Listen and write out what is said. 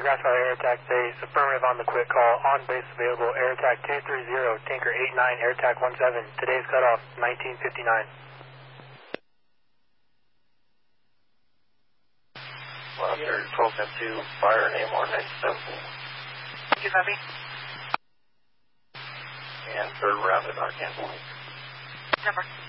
Grass Valley Air Attack Base, affirmative on the quick call, on base available, Air Attack 230, Tinker 89, Air Attack 17, today's cutoff, 1959. Well, you're 12 fire name 197. Thank you, Bobby. And third round at Arkansas. Number.